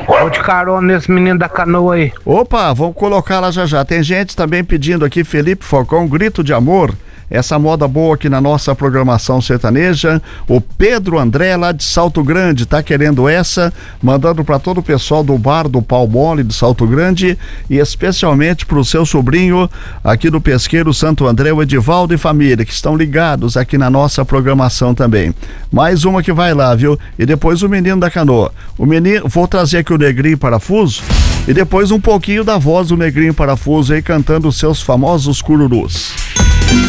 Vou de carona nesse menino da canoa aí. Opa, vamos colocar lá já já. Tem gente também pedindo aqui, Felipe Falcão, Grito de Amor. Essa moda boa aqui na nossa programação sertaneja. O Pedro André, lá de Salto Grande, tá querendo essa, mandando para todo o pessoal do bar do Pau Mole de Salto Grande e especialmente pro seu sobrinho aqui do Pesqueiro Santo André, o Edivaldo e família, que estão ligados aqui na nossa programação também. Mais uma que vai lá, viu? E depois o menino da canoa. O menino, vou trazer aqui o Negrinho Parafuso e depois um pouquinho da voz do Negrinho Parafuso aí cantando os seus famosos cururus.